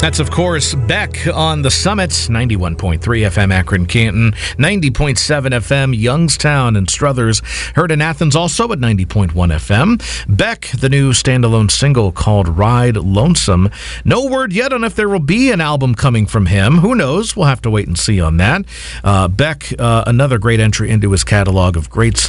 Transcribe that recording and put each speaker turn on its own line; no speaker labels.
That's, of course, Beck on the Summit, 91.3 FM Akron, Canton, 90.7 FM Youngstown and Struthers. Heard in Athens also at 90.1 FM. Beck, the new standalone single called Ride Lonesome. No word yet on if there will be an album coming from him. Who knows? We'll have to wait and see on that. Beck, another great entry into his catalog of great songs.